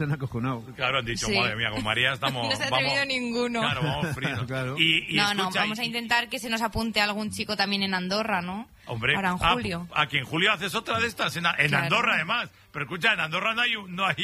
Se han acojonado. Claro, han dicho, madre mía, con María estamos... No se ha atrevido ninguno. Claro, vamos fritos. Claro. No, vamos a intentar que se nos apunte algún chico también en Andorra, ¿no? Hombre, ahora en julio. Aquí en julio haces otra de estas, en claro. Andorra además. Pero escucha, en Andorra no hay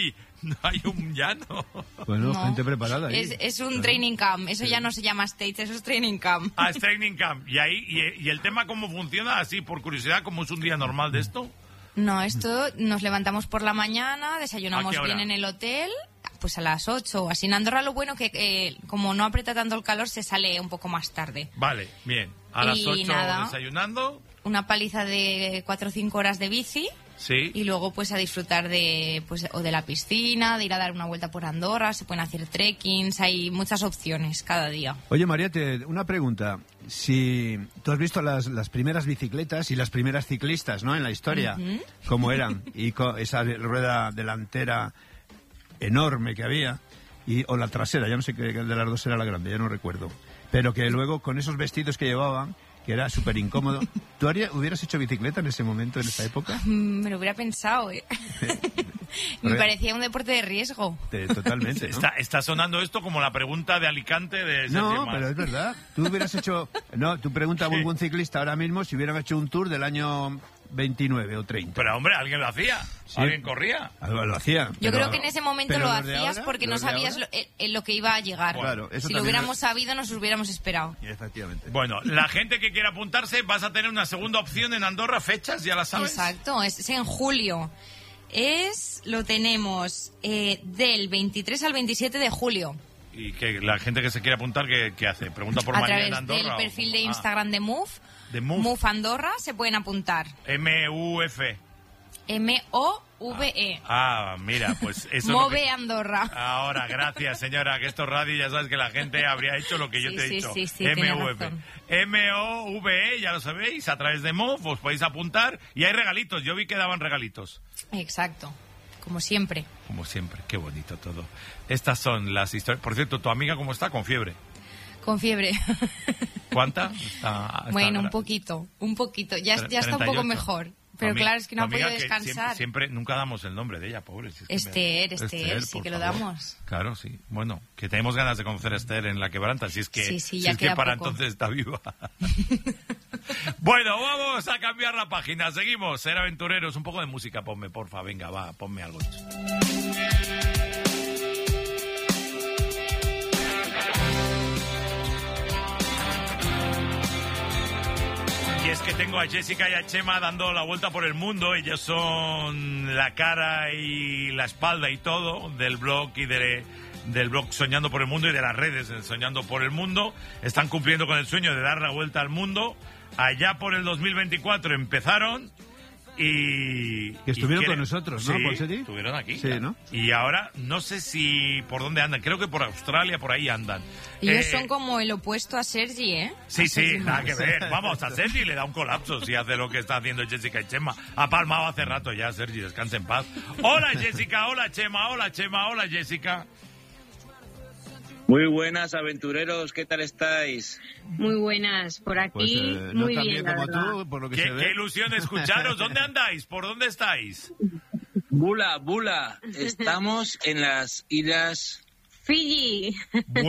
un llano. Bueno, gente preparada. Es un training camp, eso ya no se llama States, eso es training camp. Ah, es training camp. ¿Y el tema cómo funciona? Así, por curiosidad, ¿cómo es un día normal de esto? No, esto nos levantamos por la mañana, desayunamos bien en el hotel, pues a las 8 o así. En Andorra lo bueno que como no aprieta tanto el calor, se sale un poco más tarde. Vale, bien. A las 8 desayunando. Una paliza de 4 o 5 horas de bici. Sí. Y luego pues a disfrutar de la piscina, de ir a dar una vuelta por Andorra, se pueden hacer trekkings, hay muchas opciones cada día. Oye, María, una pregunta. Si tú has visto las primeras bicicletas y las primeras ciclistas, ¿no? En la historia, cómo eran, y con esa rueda delantera enorme que había, o la trasera, ya no sé qué de las dos era la grande, ya no recuerdo, pero que luego con esos vestidos que llevaban, que era súper incómodo. ¿Tú hubieras hecho bicicleta en ese momento, en esa época? Me lo hubiera pensado, Me parecía un deporte de riesgo. Totalmente, ¿no? Está sonando esto como la pregunta de Alicante de... No, pero es verdad. Tú hubieras hecho... No, tú preguntas a algún ciclista ahora mismo si hubieran hecho un tour del año 29 o 30. Pero, hombre, alguien lo hacía. Sí. Alguien corría. Lo hacía. Yo creo que en ese momento lo hacías porque no sabías lo que iba a llegar. Claro, si lo hubiéramos sabido, nos hubiéramos esperado. Efectivamente. Bueno, la gente que quiera apuntarse, vas a tener una segunda opción en Andorra, fechas, ya las sabes. Exacto, es en julio. Lo tenemos del 23 al 27 de julio. ¿Y que la gente que se quiera apuntar, qué hace? ¿Pregunta por María en Andorra? A través del perfil de Instagram de Move. De Move. Move Andorra se pueden apuntar. M-U-F. M-O-V-E. Mira, pues eso... Move Andorra. Ahora, gracias, señora, que esto es radio y ya sabes que la gente habría hecho lo que yo te he dicho. Sí, M-U-F. M-O-V-E, ya lo sabéis, a través de Move os podéis apuntar y hay regalitos. Yo vi que daban regalitos. Exacto. Como siempre. Como siempre, qué bonito todo. Estas son las historias. Por cierto, ¿tu amiga cómo está? Con fiebre. Con fiebre. ¿Cuánta? Bueno, un poquito. Ya está un poco mejor. Pero claro, es que no ha podido descansar. Siempre, nunca damos el nombre de ella, pobre. Si es Esther, sí que lo damos. Claro, sí. Bueno, que tenemos ganas de conocer a Esther en La Quebranta, si es que, para entonces está viva. Bueno, vamos a cambiar la página. Seguimos, Ser Aventureros. Un poco de música, ponme, porfa. Venga, va, ponme algo. Y es que tengo a Jessica y a Chema dando la vuelta por el mundo. Ellos son la cara y la espalda y todo del blog y del blog Soñando por el Mundo y de las redes Soñando por el Mundo. Están cumpliendo con el sueño de dar la vuelta al mundo. Allá por el 2024 empezaron y... Que estuvieron con nosotros, ¿no? Sí, estuvieron aquí. Sí, ¿no? Y ahora no sé si por dónde andan. Creo que por Australia, por ahí andan. Ellos son como el opuesto a Sergi, ¿eh? Sí, nada que ver. Vamos, a Sergi le da un colapso si hace lo que está haciendo Jessica y Chema. Ha palmado hace rato ya, Sergi, descansa en paz. Hola, Jessica, hola, Chema, hola, Chema, hola, Jessica. Muy buenas, aventureros, ¿qué tal estáis? Muy buenas, por aquí, pues, muy no bien, como tú, por lo que se ve. Qué ilusión escucharos. ¿Dónde andáis? ¿Por dónde estáis? Bula, estamos en las islas... Fiji.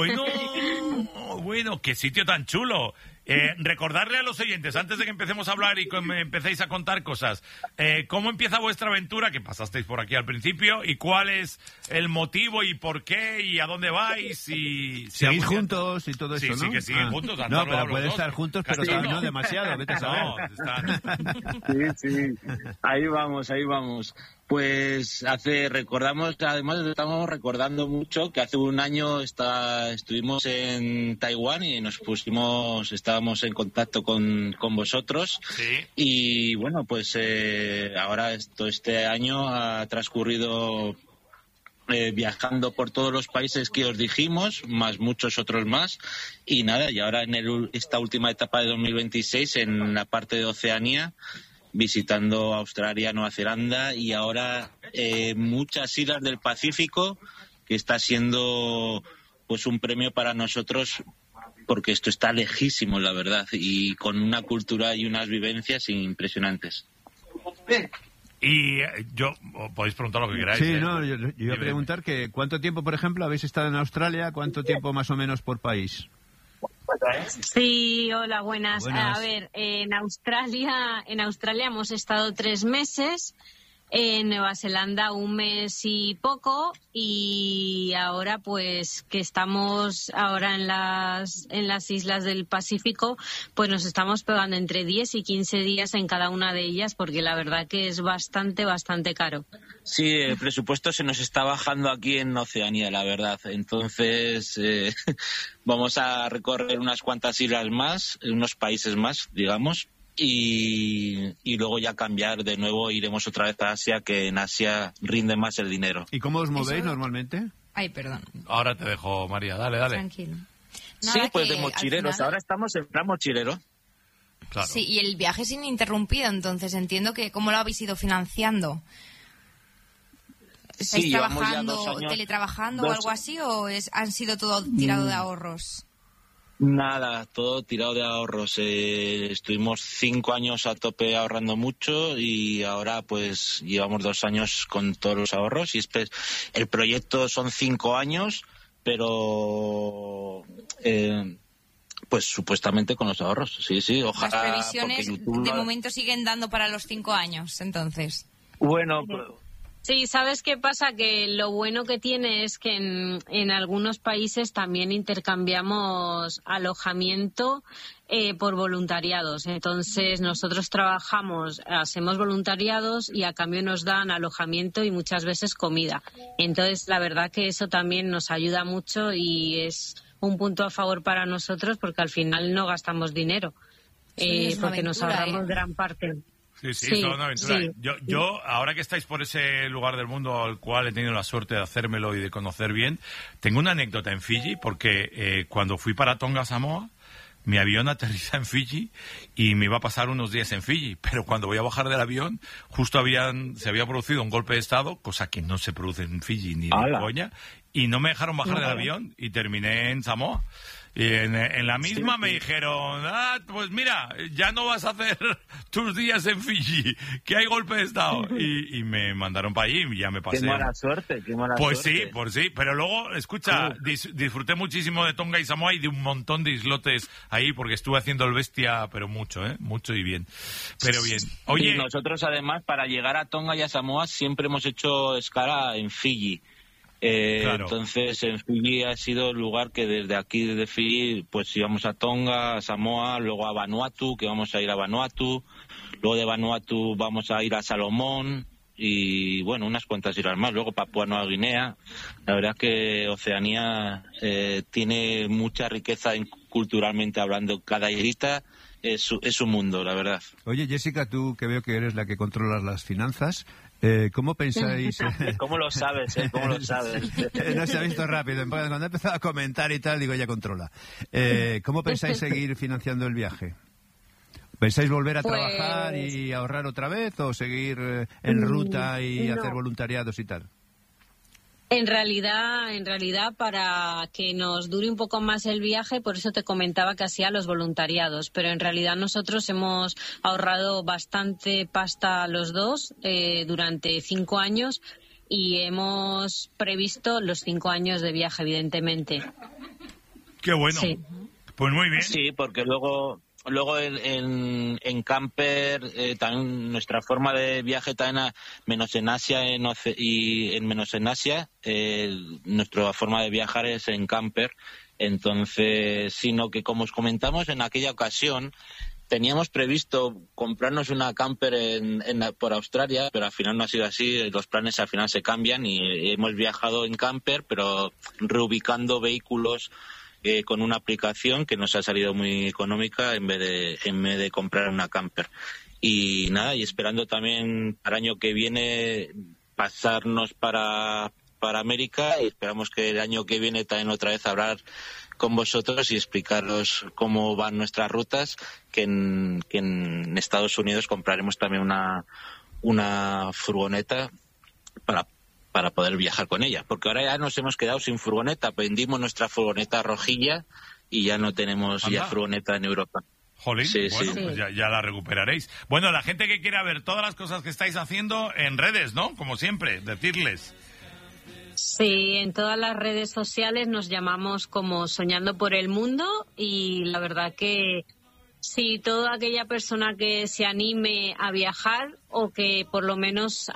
Bueno, qué sitio tan chulo. Recordarle a los oyentes, antes de que empecemos a hablar y que me empecéis a contar cosas, ¿cómo empieza vuestra aventura? Que pasasteis por aquí al principio, y cuál es el motivo y por qué y a dónde vais. Y seguís juntos y todo eso, ¿no? Sí, que siguen juntos. No, pero pueden estar juntos, pero no demasiado, vete a saber. Sí, ahí vamos. Pues estamos recordando mucho que hace un año estuvimos en Taiwán y estábamos en contacto con vosotros. Sí. Y bueno, pues ahora este año ha transcurrido viajando por todos los países que os dijimos, más muchos otros más. Y nada, y ahora en esta última etapa de 2026 en la parte de Oceanía, visitando Australia, Nueva Zelanda y ahora muchas islas del Pacífico, que está siendo pues un premio para nosotros porque esto está lejísimo, la verdad, y con una cultura y unas vivencias impresionantes. Y yo, podéis preguntar lo que queráis. Sí, no, yo iba a preguntar que ¿cuánto tiempo, por ejemplo, habéis estado en Australia? ¿Cuánto tiempo más o menos por país? Sí, hola, buenas. A ver, en Australia hemos estado 3 meses, en Nueva Zelanda 1 mes y poco, y ahora pues que estamos ahora en las islas del Pacífico, pues nos estamos pegando entre 10 y 15 días en cada una de ellas, porque la verdad que es bastante caro. Sí, el presupuesto se nos está bajando aquí en Oceanía, la verdad. Entonces, vamos a recorrer unas cuantas islas más, unos países más, digamos, y luego ya cambiar de nuevo, iremos otra vez a Asia, que en Asia rinde más el dinero. ¿Y cómo os movéis normalmente? Ay, perdón. Ahora te dejo, María, dale. Tranquilo. Sí, pues de mochileros, final... ahora estamos en plan mochilero. Claro. Sí, y el viaje es ininterrumpido, entonces entiendo que ¿cómo lo habéis ido financiando? ¿Estáis trabajando, teletrabajando o algo así, o han sido todo tirado de ahorros? Nada, todo tirado de ahorros. Estuvimos 5 años a tope ahorrando mucho y ahora pues llevamos 2 años con todos los ahorros. Y el proyecto son 5 años, pero pues supuestamente con los ahorros. Sí, ojalá. Las previsiones de momento siguen dando para los 5 años, entonces. Bueno, Sí, ¿sabes qué pasa? Que lo bueno que tiene es que en algunos países también intercambiamos alojamiento por voluntariados. Entonces, nosotros hacemos voluntariados y a cambio nos dan alojamiento y muchas veces comida. Entonces, la verdad que eso también nos ayuda mucho y es un punto a favor para nosotros, porque al final no gastamos dinero, porque nos ahorramos gran parte. Sí, es una aventura. Sí. Yo, ahora que estáis por ese lugar del mundo al cual he tenido la suerte de hacérmelo y de conocer bien, tengo una anécdota en Fiji, porque cuando fui para Tonga, Samoa, mi avión aterriza en Fiji y me iba a pasar unos días en Fiji, pero cuando voy a bajar del avión, justo se había producido un golpe de estado, cosa que no se produce en Fiji ni de coña, y no me dejaron bajar del avión y terminé en Samoa. Y en la misma me dijeron, pues mira, ya no vas a hacer tus días en Fiji, que hay golpe de estado. Y me mandaron para allí y ya me pasé. Qué mala suerte. Pues sí, pero luego, escucha, disfruté muchísimo de Tonga y Samoa y de un montón de islotes ahí, porque estuve haciendo el bestia, pero mucho y bien. Pero bien. Oye, y nosotros además, para llegar a Tonga y a Samoa, siempre hemos hecho escala en Fiji. Claro. Entonces en Fiji ha sido el lugar que desde aquí, desde Fiji, pues íbamos a Tonga, a Samoa, luego a Vanuatu, que vamos a ir a Vanuatu, luego de Vanuatu vamos a ir a Salomón y bueno, unas cuantas islas más, luego Papúa Nueva Guinea. La verdad que Oceanía tiene mucha riqueza culturalmente hablando, cada islita es un mundo, la verdad. Oye, Jessica, tú que veo que eres la que controlas las finanzas, ¿cómo pensáis? ¿Cómo lo sabes? ¿Cómo lo sabes? No se ha visto rápido. Cuando he empezado a comentar y tal, digo, ya controla. ¿Cómo pensáis seguir financiando el viaje? ¿Pensáis volver a trabajar y ahorrar otra vez o seguir en ruta y hacer voluntariados y tal? En realidad, para que nos dure un poco más el viaje, por eso te comentaba que hacía los voluntariados, pero en realidad nosotros hemos ahorrado bastante pasta los dos durante 5 años y hemos previsto los 5 años de viaje, evidentemente. ¡Qué bueno! Sí. Pues muy bien. Sí, porque luego en camper también nuestra forma de viaje también menos en Asia nuestra forma de viajar es en camper. Entonces, sino que como os comentamos en aquella ocasión, teníamos previsto comprarnos una camper por Australia, pero al final no ha sido así. Los planes al final se cambian y hemos viajado en camper, pero reubicando vehículos con una aplicación que nos ha salido muy económica en vez de comprar una camper. Y nada, y esperando también para el año que viene pasarnos para América, y esperamos que el año que viene también otra vez hablar con vosotros y explicaros cómo van nuestras rutas, que en Estados Unidos compraremos también una furgoneta para poder viajar con ella, porque ahora ya nos hemos quedado sin furgoneta. Vendimos nuestra furgoneta rojilla y ya no tenemos ya furgoneta en Europa. Jolín, Sí, bueno, sí. pues ya la recuperaréis. Bueno, la gente que quiera ver todas las cosas que estáis haciendo en redes, ¿no? Como siempre, decirles. Sí, en todas las redes sociales nos llamamos como Soñando por el Mundo, y la verdad que sí, toda aquella persona que se anime a viajar o que por lo menos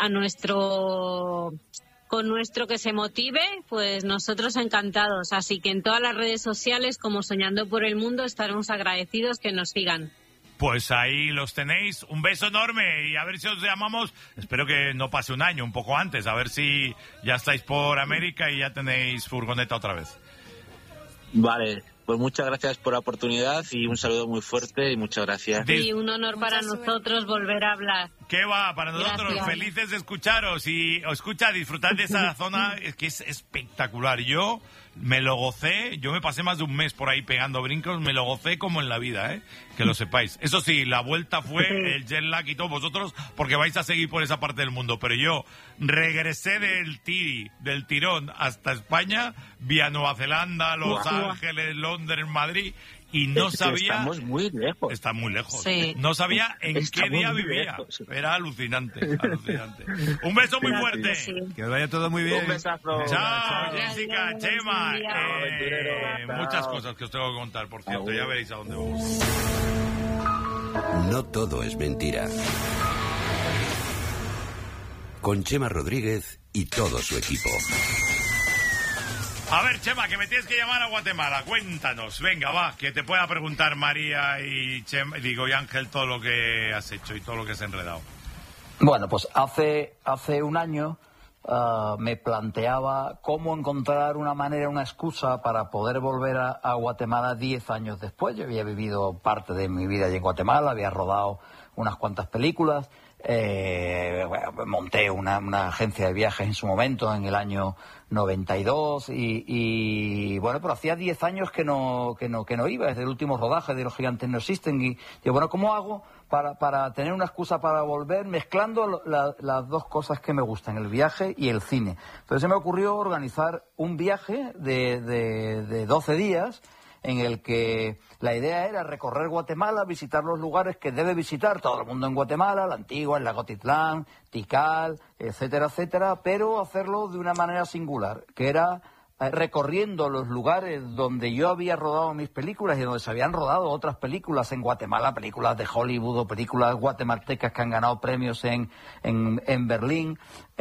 con nuestro que se motive, pues nosotros encantados. Así que en todas las redes sociales como Soñando por el Mundo estaremos agradecidos que nos sigan. Pues ahí los tenéis. Un beso enorme y a ver si os llamamos. Espero que no pase un año, un poco antes. A ver si ya estáis por América y ya tenéis furgoneta otra vez. Vale, pues muchas gracias por la oportunidad y un saludo muy fuerte y muchas gracias. Y un honor para nosotros volver a hablar. ¿Qué va? Para nosotros, Gracias. felices de escucharos y disfrutad de esa zona, es que es espectacular. Yo me lo gocé, yo me pasé más de un mes por ahí pegando brincos, me lo gocé como en la vida, que lo sepáis. Eso sí, la vuelta fue el jet lag y todo, vosotros, porque vais a seguir por esa parte del mundo, pero yo regresé del tirón hasta España, vía Nueva Zelanda, Los Ángeles, Londres, Madrid, y no sabía... Estamos muy lejos. Está muy lejos. Sí. No sabía en Estamos qué día muy vivía. lejos. Era alucinante. Un beso muy fuerte. Sí. Que os vaya todo muy bien. Un besazo. Chao, Jessica, Adiós, Chema. buen día. Muchas cosas que os tengo que contar, por cierto. Ya veréis a dónde vamos. No todo es mentira. Con Chema Rodríguez y todo su equipo. A ver, Chema, que me tienes que llamar a Guatemala. Cuéntanos. Venga, va, que te pueda preguntar María y Ángel todo lo que has hecho y todo lo que has enredado. Bueno, pues hace un año me planteaba cómo encontrar una manera, una excusa para poder volver a Guatemala 10 años después. Yo había vivido parte de mi vida allí en Guatemala, había rodado unas cuantas películas, monté una agencia de viajes en su momento, en el año 92, y bueno, pero hacía 10 años que no iba, desde el último rodaje de Los Gigantes No Existen, y digo, bueno, ¿cómo hago para tener una excusa para volver, mezclando las dos cosas que me gustan, el viaje y el cine? Entonces se me ocurrió organizar un viaje de 12 días, en el que la idea era recorrer Guatemala, visitar los lugares que debe visitar todo el mundo en Guatemala, La Antigua, el lago Titlán, Tikal, etcétera, etcétera, pero hacerlo de una manera singular, que era recorriendo los lugares donde yo había rodado mis películas y donde se habían rodado otras películas en Guatemala, películas de Hollywood o películas guatemaltecas que han ganado premios en Berlín,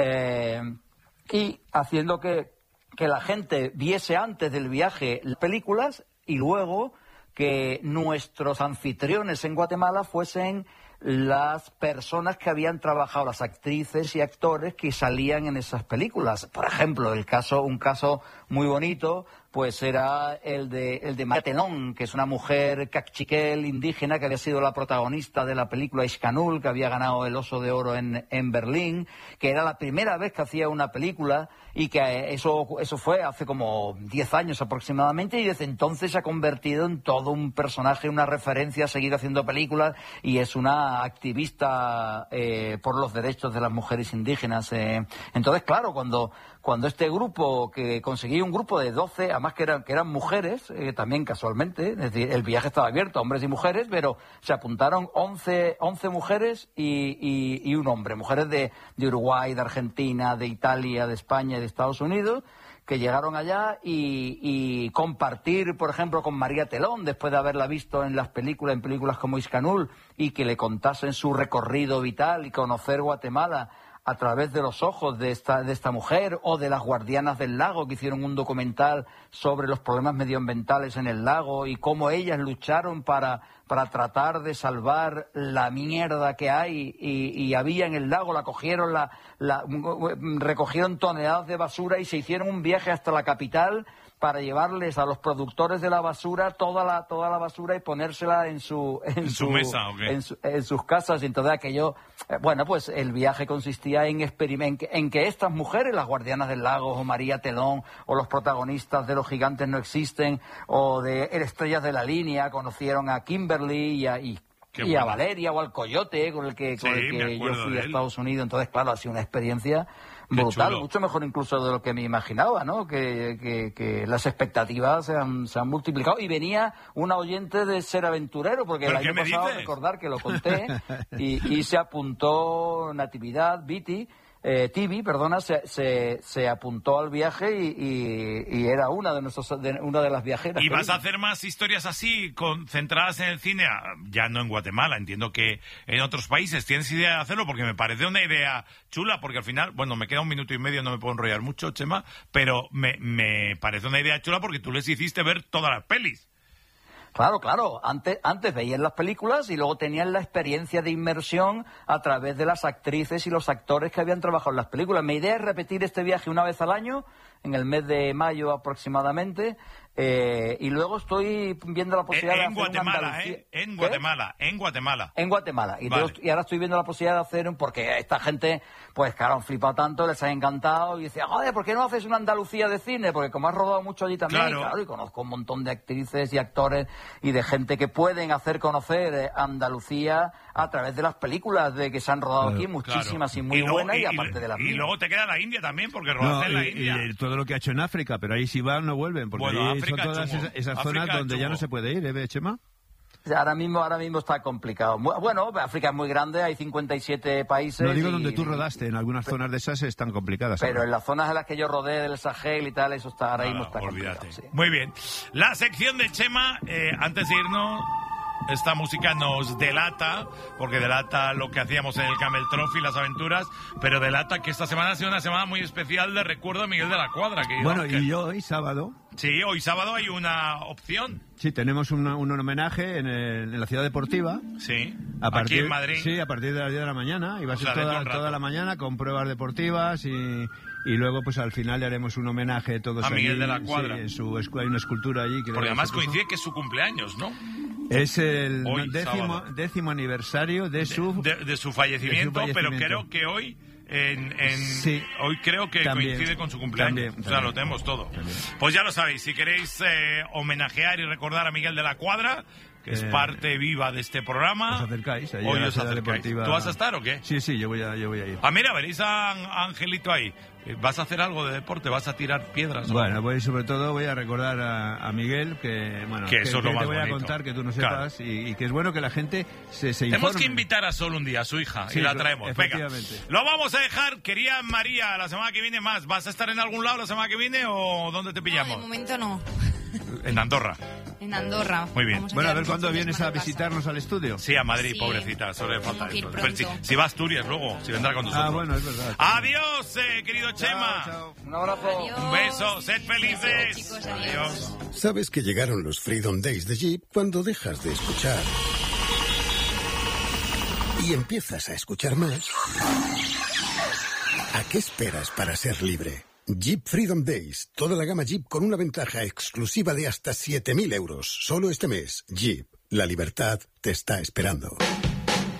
y haciendo que la gente viese antes del viaje las películas y luego que nuestros anfitriones en Guatemala fuesen las personas que habían trabajado, las actrices y actores que salían en esas películas. Por ejemplo, un caso muy bonito, pues era el de María Telón, que es una mujer cachiquel indígena que había sido la protagonista de la película Ixcanul, que había ganado el Oso de Oro en Berlín, que era la primera vez que hacía una película, y que eso fue hace como 10 años aproximadamente, y desde entonces se ha convertido en todo un personaje, una referencia, ha seguido haciendo películas y es una activista por los derechos de las mujeres indígenas. Entonces, claro, cuando este grupo, que conseguí un grupo de 12, además que eran mujeres, también casualmente, es decir, el viaje estaba abierto a hombres y mujeres, pero se apuntaron 11 mujeres y un hombre, mujeres de Uruguay, de Argentina, de Italia, de España y de Estados Unidos, que llegaron allá y compartir, por ejemplo, con María Telón, después de haberla visto en películas como Ixcanul, y que le contasen su recorrido vital y conocer Guatemala a través de los ojos de esta mujer, o de las Guardianas del Lago, que hicieron un documental sobre los problemas medioambientales en el lago y cómo ellas lucharon para tratar de salvar la mierda que hay y había en el lago. La cogieron, recogieron toneladas de basura y se hicieron un viaje hasta la capital para llevarles a los productores de la basura toda la basura y ponérsela en su mesa, ¿o qué? en sus casas. Y entonces aquello, bueno, pues el viaje consistía en que estas mujeres, las Guardianas del Lago, o María Telón, o los protagonistas de Los Gigantes No Existen, o de Estrellas de la Línea, conocieron a Kimberly y a Valeria, o al Coyote, con el que yo fui a Estados Unidos. Entonces, claro, ha sido una experiencia brutal, mucho mejor incluso de lo que me imaginaba, ¿no? Que las expectativas se han multiplicado. Y venía una oyente de Ser Aventurero, porque el año pasado, recordar que lo conté, y se apuntó Natividad, Tibi, se apuntó al viaje y era una de las viajeras. ¿Y vas a hacer más historias así, concentradas en el cine? Ya no en Guatemala, entiendo que en otros países. ¿Tienes idea de hacerlo? Porque me parece una idea chula, porque al final, bueno, me queda 1 minuto y medio, no me puedo enrollar mucho, Chema, pero me parece una idea chula porque tú les hiciste ver todas las pelis. Claro. Antes veían las películas y luego tenían la experiencia de inmersión a través de las actrices y los actores que habían trabajado en las películas. Mi idea es repetir este viaje una vez al año, en el mes de mayo aproximadamente, y luego estoy viendo la posibilidad de hacer Guatemala, En Guatemala. Y ahora estoy viendo la posibilidad de hacer porque esta gente, pues claro, han flipado tanto, les ha encantado, y dice, joder, ¿por qué no haces una Andalucía de cine? Porque como has rodado mucho allí también, claro, y conozco un montón de actrices y actores y de gente que pueden hacer conocer Andalucía a través de las películas de que se han rodado aquí, muchísimas y muy buenas, y aparte de las mías. Y luego te queda la India también, porque rodaste en la India. Y todo lo que ha hecho en África, pero ahí si van no vuelven, porque ahí África, son todas esas zonas donde ya no se puede ir, Chema. Ahora mismo está complicado. Bueno, África es muy grande, hay 57 países. No digo donde tú rodaste, en algunas zonas de esas están complicadas. Pero ahora, en las zonas en las que yo rodé, del Sahel y tal, eso está ahora mismo está complicado. Sí. Muy bien. La sección de Chema, antes de irnos, esta música nos delata, porque delata lo que hacíamos en el Camel Trophy, las aventuras, pero delata que esta semana ha sido una semana muy especial de recuerdo a Miguel de la Cuadra. Y hoy sábado... Sí, hoy sábado hay una opción. Sí, tenemos un homenaje en la ciudad deportiva. Sí, aquí en Madrid. Sí, a partir de las 10 de la mañana. Y va a ser toda la mañana con pruebas deportivas y luego pues al final le haremos un homenaje todos a Miguel allí, de la Cuadra. Sí, hay una escultura allí. Porque además coincide que es su cumpleaños, ¿no? Es el décimo aniversario de su fallecimiento, pero creo que hoy... sí, hoy creo que también coincide con su cumpleaños. O sea, lo tenemos todo. También. Pues ya lo sabéis, si queréis homenajear y recordar a Miguel de la Cuadra, que es parte viva de este programa, os acercáis. Hoy os acercáis. Deportiva... ¿Tú vas a estar o qué? Sí, yo voy a ir. Mira, veréis a Angelito ahí. ¿Vas a hacer algo de deporte? ¿Vas a tirar piedras? Bueno, sobre todo voy a recordar a Miguel que eso es lo más te voy bonito. a contar que tú no sepas, claro. y que es bueno que la gente se informe. Tenemos que invitar a Sol un día, a su hija, y la traemos. Venga, lo vamos a dejar. Quería María, la semana que viene más. ¿Vas a estar en algún lado la semana que viene o dónde te pillamos? No, de momento no. En Andorra. En Andorra. Muy bien. A ver cuándo vienes a visitarnos al estudio. Sí, a Madrid, pobrecita, solo le falta eso. Pero si va a Asturias luego, si vendrá con nosotros. Bueno, es verdad. Adiós, querido Chema. Chao. Un abrazo. Adiós. Un beso, sed felices. Adiós, chicos, adiós. Sabes que llegaron los Freedom Days de Jeep cuando dejas de escuchar y empiezas a escuchar más. ¿A qué esperas para ser libre? Jeep Freedom Days. Toda la gama Jeep con una ventaja exclusiva de hasta 7.000 euros. Solo este mes. Jeep. La libertad te está esperando.